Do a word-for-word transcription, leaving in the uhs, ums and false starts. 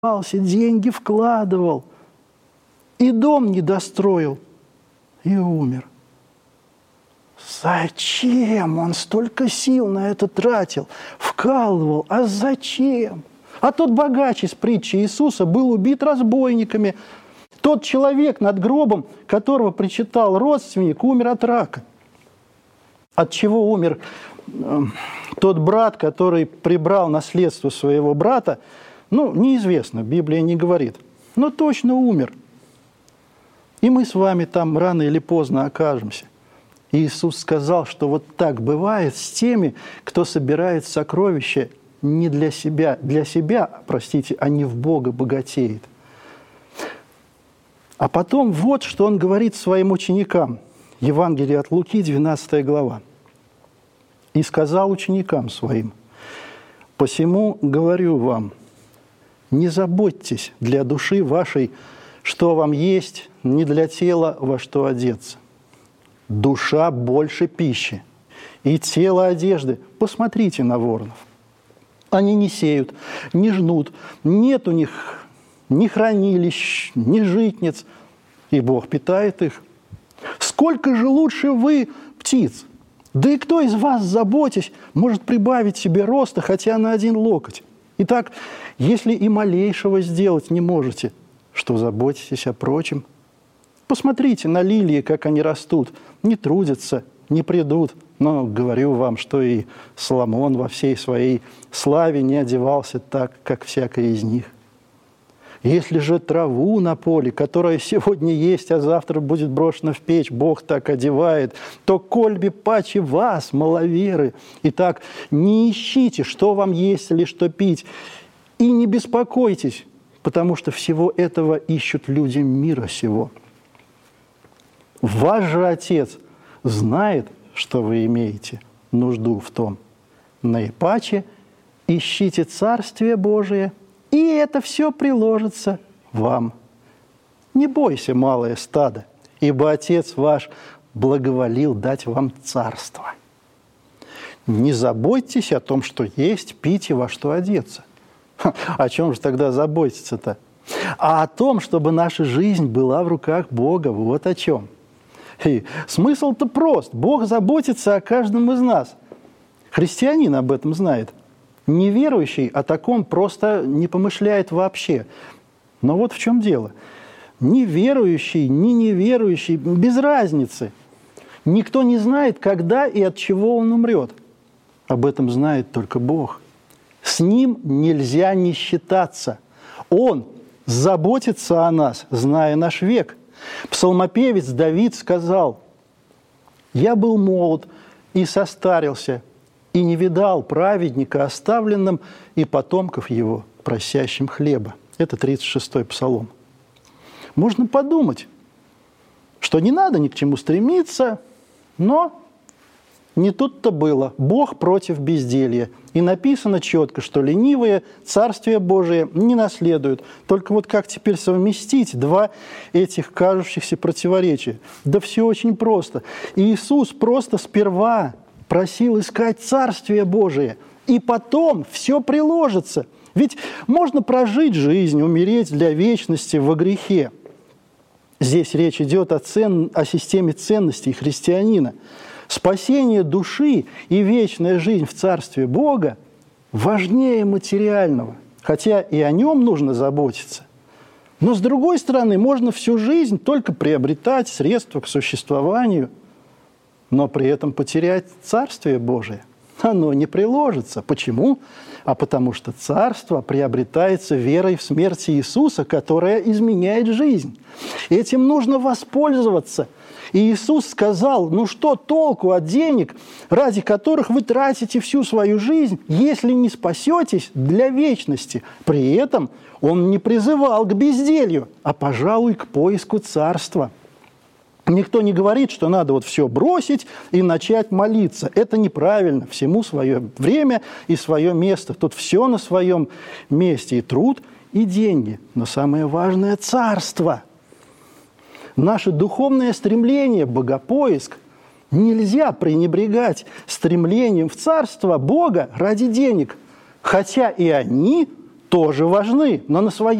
деньги вкладывал, и дом не достроил, и умер. Зачем он столько сил на это тратил, вкалывал? А зачем? А тот богач из притчи Иисуса был убит разбойниками. Тот человек, над гробом которого причитал родственник, умер от рака. От чего умер э, тот брат, который прибрал наследство своего брата, ну, неизвестно, Библия не говорит, но точно умер. И мы с вами там рано или поздно окажемся. И Иисус сказал, что вот так бывает с теми, кто собирает сокровища не для себя, для себя, простите, а не в Бога богатеет. А потом вот, что он говорит своим ученикам. Евангелие от Луки, двенадцатая глава. «И сказал ученикам своим: посему говорю вам, не заботьтесь для души вашей, что вам есть, не для тела, во что одеться. Душа больше пищи, и тело одежды. Посмотрите на воронов. Они не сеют, не жнут, нет у них ни хранилищ, ни житниц, и Бог питает их. Сколько же лучше вы, птиц? Да и кто из вас, заботясь, может прибавить себе роста хотя на один локоть? Итак, если и малейшего сделать не можете, что заботитесь о прочем? Посмотрите на лилии, как они растут, не трудятся, не придут. Но говорю вам, что и Соломон во всей своей славе не одевался так, как всякая из них. Если же траву на поле, которая сегодня есть, а завтра будет брошена в печь, Бог так одевает, то кольби паче вас, маловеры. Итак, не ищите, что вам есть или что пить, и не беспокойтесь, потому что всего этого ищут люди мира сего. Ваш же Отец знает, что вы имеете нужду в том. Наипаче ищите Царствие Божие, и это все приложится вам. Не бойся, малое стадо, ибо Отец ваш благоволил дать вам царство. Не заботьтесь о том, что есть, пить и во что одеться. Ха, о чем же тогда заботиться-то? А о том, чтобы наша жизнь была в руках Бога, вот о чем. И смысл-то прост. Бог заботится о каждом из нас. Христианин об этом знает. Неверующий о таком просто не помышляет вообще. Но вот в чем дело. Ни верующий, ни неверующий, без разницы. Никто не знает, когда и от чего он умрет. Об этом знает только Бог. С Ним нельзя не считаться. Он заботится о нас, зная наш век. Псалмопевец Давид сказал: «Я был молод и состарился, и не видал праведника оставленным и потомков его, просящим хлеба». Это тридцать шестой псалом. Можно подумать, что не надо ни к чему стремиться, но не тут-то было. Бог против безделья. И написано четко, что ленивые Царствие Божие не наследуют. Только вот как теперь совместить два этих кажущихся противоречия? Да все очень просто. Иисус просто сперва просил искать Царствие Божие, и потом все приложится. Ведь можно прожить жизнь, умереть для вечности во грехе. Здесь речь идет о, цен... о системе ценностей христианина. Спасение души и вечная жизнь в Царстве Бога важнее материального, хотя и о нем нужно заботиться. Но, с другой стороны, можно всю жизнь только приобретать средства к существованию, но при этом потерять Царствие Божие. Оно не приложится. Почему? А потому что Царство приобретается верой в смерть Иисуса, которая изменяет жизнь. Этим нужно воспользоваться. И Иисус сказал: ну что толку от денег, ради которых вы тратите всю свою жизнь, если не спасетесь для вечности? При этом Он не призывал к безделью, а, пожалуй, к поиску Царства. Никто не говорит, что надо вот все бросить и начать молиться. Это неправильно. Всему свое время и свое место. Тут все на своем месте. И труд, и деньги. Но самое важное – царство. Наше духовное стремление, богопоиск, нельзя пренебрегать стремлением в царство Бога ради денег. Хотя и они тоже важны, но на своем